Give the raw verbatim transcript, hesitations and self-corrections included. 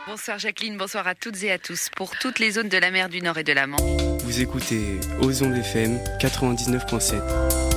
Bonsoir Jacqueline, bonsoir à toutes et à tous. Pour toutes les zones de la mer du Nord et de la Manche. Vous écoutez Ozon F M quatre-vingt-dix-neuf virgule sept.